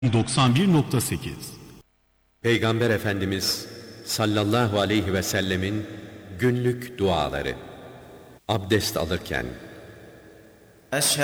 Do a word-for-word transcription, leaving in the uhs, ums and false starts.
doksan bir nokta sekiz Peygamber Efendimiz sallallahu aleyhi ve sellemin günlük duaları. Abdest alırken